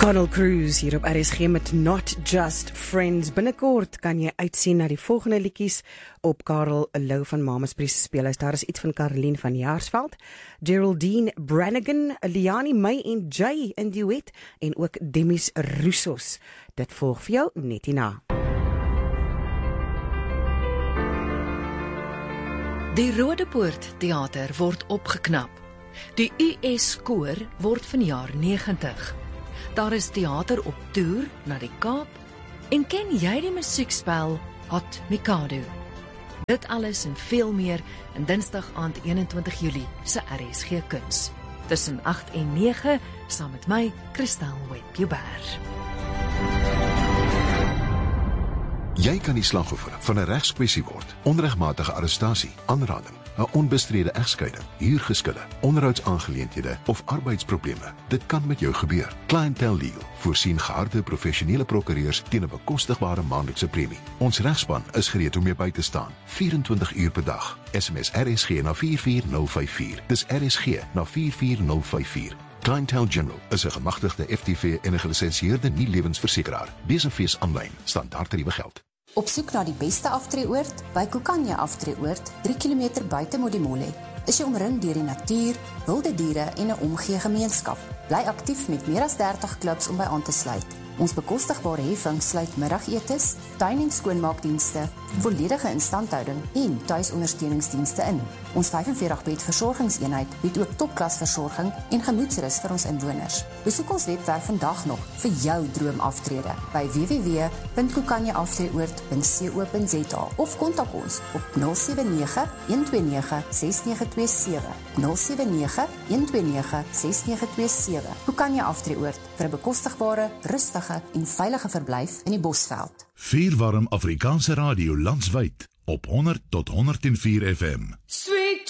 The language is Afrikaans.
Carl Cruise hier op RSG met Not Just Friends. Binnekort kan jy uitsien na die volgende liedjies op Karel Lou van Mamaspriest speelhuis. Daar is iets van Caroline van Jaarsveld, Geraldine Brannigan, Liani May en Jay in duet en ook Demis Roussos. Dit volg vir jou net hierna. Die Rodepoort Theater word opgeknap. Die US Koor word vanjaar 90. Daar is teater op toer na die Kaap en ken jy die musiekspel Hot Mikado? Dit alles en veel meer in Dinsdag aand 21 Julie se RSG Kuns. Tussen 8 en 9 saam met my, Christel Webb-Joubert. Jy kan die slagoffer van 'n regskwessie word. Onregmatige arrestasie, aanranding, 'n onbestrede egskeiding, huurgeskille, onderhoudsaangeleenthede of arbeidsprobleme. Dit kan met jou gebeur. Clientele Legal voorsien geharde professionele prokureurs teen 'n bekostigbare maandelikse premie. Ons regspan is gereed om jou by te staan, 24 uur per dag. SMS RSG na 44054. Dis RSG na 44054. Clientele General is 'n gemagtigde FTV en 'n gelisensieerde nie-lewensversekeraar. Besenfees aanlyn, standaard tariewe geld. Op soek na die beste aftreeoord? By Kukanya Aftreeoord, 3 km buite Modimolle, is jy omring deur die natuur, wilde diere en 'n omgee gemeenskap. Bly aktief met meer as 30 klubs om by aan te sluit. Ons bekostigbare heffing sluit middagetes, tuin- en skoonmaakdienste, volledige instandhouding en tuisondersteuningsdienste in. Ons 45-bed versorgingseenheid bied ook topklasversorging en gemoedsrus vir ons inwoners. Besoek ons webwerf vandag nog vir jou droomaftrede by www.kukanyaafstreeoord.co.za of kontak ons op 079 129 6927. 079 129 6927. Kukanya Aftreeoord vir 'n bekostigbare, rustige en veilige verblyf in die Bosveld. Vier warm Afrikaanse radio landswyd op 100 tot 104 FM.